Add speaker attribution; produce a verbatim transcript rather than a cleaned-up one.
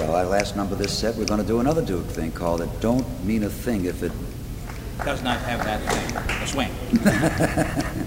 Speaker 1: know, our last number of this set, we're going to do another Duke thing called It Don't Mean a Thing If It...
Speaker 2: Does not have that thing, the swing.